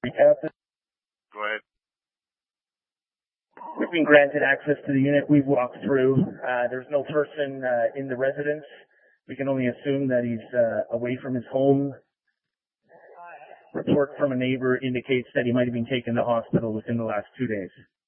Recap this. Go ahead. We've been granted access to the unit. We've walked through. There's no person in the residence. We can only assume that he's away from his home. Report from a neighbor indicates that he might have been taken to hospital within the last 2 days.